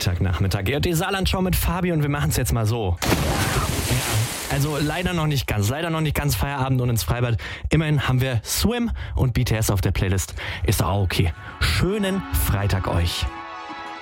Freitagnachmittag. Die Saarlandschau mit Fabi und wir machen es jetzt mal so. Also leider noch nicht ganz Feierabend und ins Freibad. Immerhin haben wir Swim und BTS auf der Playlist. Ist auch okay. Schönen Freitag euch.